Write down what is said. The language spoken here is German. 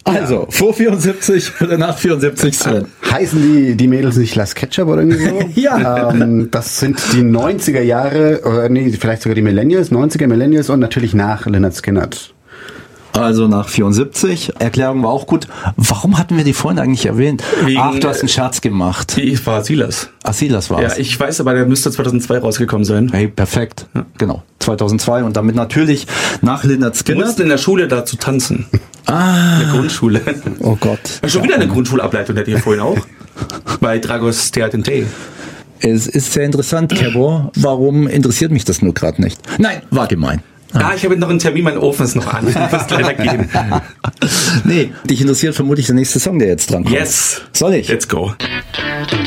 Also, vor 74 oder nach 74, Sven? Heißen die Mädels nicht Las Ketchup oder irgendwie so? Ja. Das sind die 90er Jahre, oder nee, vielleicht sogar die Millennials, 90er Millennials und natürlich nach Lynyrd Skynyrd. Also nach 74. Erklärung war auch gut. Warum hatten wir die vorhin eigentlich erwähnt? Ach, du hast einen Scherz gemacht. Ich war Silas. Ach, Silas war es. Ja, ich weiß, aber der müsste 2002 rausgekommen sein. Hey, perfekt. Ja. Genau, 2002 und damit natürlich nach Lynyrd Wir Skynyrd. mussten in der Schule dazu tanzen. In der Grundschule. Oh Gott. Schon wieder eine Grundschulableitung, der hier vorhin auch. Bei Dragos Theatentei. Es ist sehr interessant, Kevo. Warum interessiert mich das nur gerade nicht? Nein, war gemein. Ich habe noch einen Termin, mein Ofen ist noch an. Ich muss leider gehen. Nee, dich interessiert vermutlich der nächste Song, der jetzt dran kommt. Yes. Soll ich? Let's go.